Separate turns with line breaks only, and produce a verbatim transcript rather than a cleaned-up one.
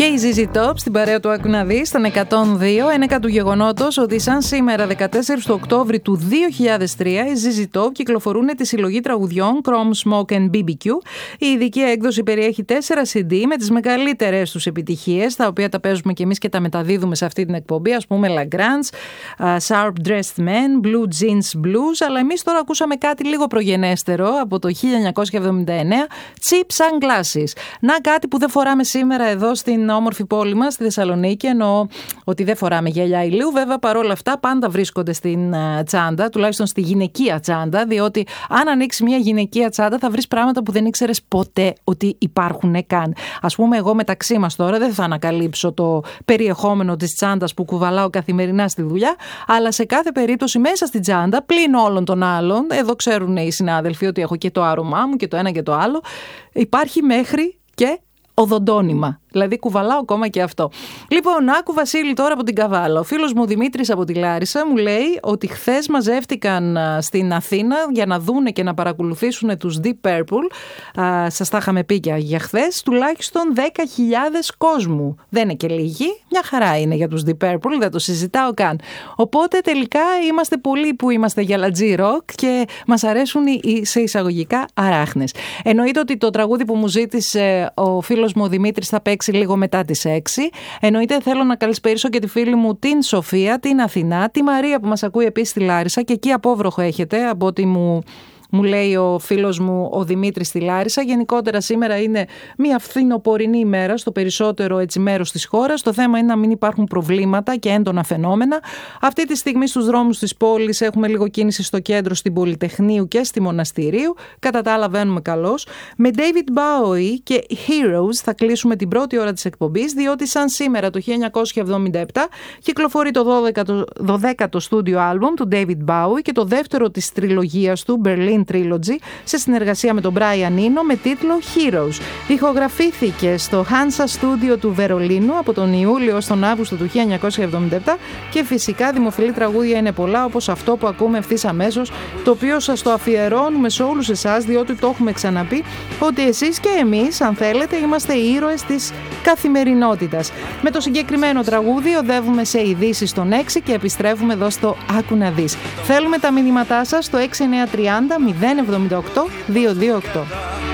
Και η ζι ζι Top στην παρέα του Άκου να δεις, στον εκατόν δύο, ένεκα του γεγονότος ότι σαν σήμερα δεκατέσσερις του Οκτώβρη του δύο χιλιάδες τρία οι ζι ζι Top κυκλοφορούν τη συλλογή τραγουδιών Chrome, Smoke and μπι μπι κιου. Η ειδική έκδοση περιέχει τέσσερα σι ντι με τις μεγαλύτερες τους επιτυχίες, τα οποία τα παίζουμε και εμείς και τα μεταδίδουμε σε αυτή την εκπομπή, ας πούμε Lagrange, uh, Sharp Dressed Men, Blue Jeans Blues, αλλά εμείς τώρα ακούσαμε κάτι λίγο προγενέστερο από το χίλια εννιακόσια εβδομήντα εννέα, Cheap Sunglasses. Να, κάτι που δεν φοράμε σήμερα εδώ στην όμορφη πόλη μας, στη Θεσσαλονίκη, εννοώ ότι δεν φοράμε γυαλιά ηλίου. Βέβαια, παρόλα αυτά, πάντα βρίσκονται στην uh, τσάντα, τουλάχιστον στη γυναικεία τσάντα, διότι αν ανοίξει μια γυναικεία τσάντα θα βρεις πράγματα που δεν ήξερες ποτέ ότι υπάρχουν καν. Ας πούμε, εγώ μεταξύ μας τώρα δεν θα ανακαλύψω το περιεχόμενο της τσάντας που κουβαλάω καθημερινά στη δουλειά, αλλά σε κάθε περίπτωση μέσα στην τσάντα, πλην όλων των άλλων, εδώ ξέρουν οι συνάδελφοι ότι έχω και το άρωμά μου και το ένα και το άλλο, υπάρχει μέχρι και οδοντόνυμα. Δηλαδή κουβαλάω ακόμα και αυτό. Λοιπόν, άκου Βασίλη τώρα από την Καβάλα. Ο φίλος μου Δημήτρης από τη Λάρισα μου λέει ότι χθες μαζεύτηκαν στην Αθήνα για να δούνε και να παρακολουθήσουν τους Deep Purple. Α, σας τα είχαμε πει και για χθες. Τουλάχιστον δέκα χιλιάδες κόσμου. Δεν είναι και λίγοι. Μια χαρά είναι για τους Deep Purple. Δεν το συζητάω καν. Οπότε τελικά είμαστε πολλοί που είμαστε γυαλατζή ροκ και μας αρέσουν οι σε εισαγωγικά αράχνες. Εννοείται ότι το τραγούδι που μου ζήτησε ο φίλος μου ο Δημήτρης θα παίξει λίγο μετά τις έξι. Εννοείται θέλω να καλησπερίσω και τη φίλη μου την Σοφία, την Αθηνά, τη Μαρία που μας ακούει επίσης στη Λάρισα και εκεί απόβροχο έχετε από ό,τι μου... Μου λέει ο φίλος μου ο Δημήτρης στη Λάρισα. Γενικότερα σήμερα είναι μια φθινοπορεινή ημέρα στο περισσότερο έτσι μέρος της χώρας. Το θέμα είναι να μην υπάρχουν προβλήματα και έντονα φαινόμενα. Αυτή τη στιγμή στους δρόμους της πόλης έχουμε λίγο κίνηση στο κέντρο, στην Πολυτεχνείου και στη Μοναστηρίου. Κατά τα άλλα βαίνουμε καλώς. Με David Bowie και Heroes θα κλείσουμε την πρώτη ώρα της εκπομπής, διότι σαν σήμερα το χίλια εννιακόσια εβδομήντα επτά κυκλοφορεί το δωδέκατο στούντιο άλμπουμ του David Bowie και το δεύτερο της τριλογίας του Berlin Trilogy σε συνεργασία με τον Brian Eno με τίτλο Heroes. Ηχογραφήθηκε στο Hansa Studio του Βερολίνου από τον Ιούλιο ως τον Αύγουστο του χίλια εννιακόσια εβδομήντα επτά και φυσικά δημοφιλή τραγούδια είναι πολλά, όπως αυτό που ακούμε ευθύς αμέσως, το οποίο σας το αφιερώνουμε σε όλους εσάς, διότι το έχουμε ξαναπεί ότι εσείς και εμείς, αν θέλετε, είμαστε οι ήρωες της καθημερινότητας. Με το συγκεκριμένο τραγούδι οδεύουμε σε ειδήσεις στον έξι και επιστρέφουμε εδώ στο Άκου να δεις. Θέλουμε τα μηνύματά σας στο έξι εννιά τρία μηδέν μηδέν εβδομήντα οκτώ διακόσια είκοσι οκτώ.